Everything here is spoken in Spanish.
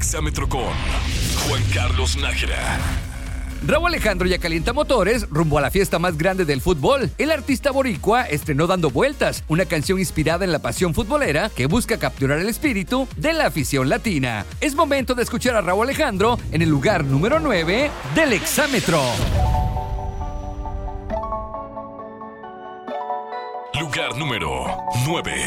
Exámetro con Juan Carlos Nájera. Rauw Alejandro ya calienta motores rumbo a la fiesta más grande del fútbol. El artista boricua estrenó Dando Vueltas, una canción inspirada en la pasión futbolera que busca capturar el espíritu de la afición latina. Es momento de escuchar a Rauw Alejandro en el lugar número 9 del Exámetro. Lugar número 9.